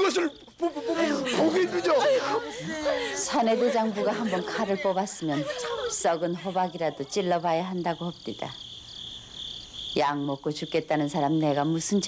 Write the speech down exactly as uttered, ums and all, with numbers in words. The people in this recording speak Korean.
그것을 보, 보, 보, 보게 되죠. 사내대장부가 한번 칼을 뽑았으면 썩은 호박이라도 찔러봐야 한다고 합디다. 약 먹고 죽겠다는 사람 내가 무슨